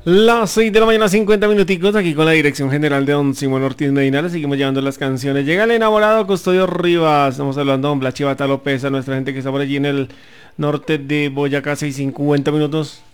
Las 6 de la mañana, 50 minuticos, aquí con la dirección general de don Simón Ortiz Medina. Le seguimos llevando las canciones. Llega el enamorado Custodio Rivas. Estamos hablando de don Blas Chivata López, a nuestra gente que está por allí en el norte de Boyacá, 6:50 minutos.